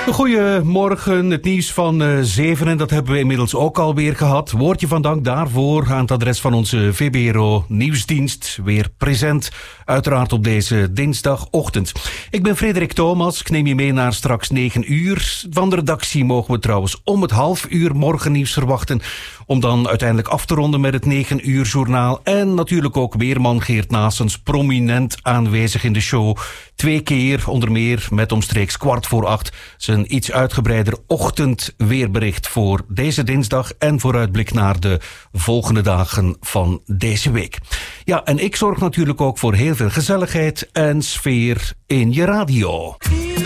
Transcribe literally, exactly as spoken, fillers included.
Goedemorgen, het nieuws van uh, zeven en dat hebben we inmiddels ook alweer gehad. Woordje van dank daarvoor aan het adres van onze V B R O Nieuwsdienst. Weer present, uiteraard op deze dinsdagochtend. Ik ben Frederik Thomas, ik neem je mee naar straks negen uur. Van de redactie mogen we trouwens om het half uur morgennieuws verwachten. Om dan uiteindelijk af te ronden met het negen uur journaal. En natuurlijk ook weerman Geert Naessens, prominent aanwezig in de show. Twee keer, onder meer met omstreeks kwart voor acht, zijn iets uitgebreider ochtendweerbericht voor deze dinsdag en vooruitblik naar de volgende dagen van deze week. Ja, en ik zorg natuurlijk ook voor heel veel gezelligheid en sfeer in je radio.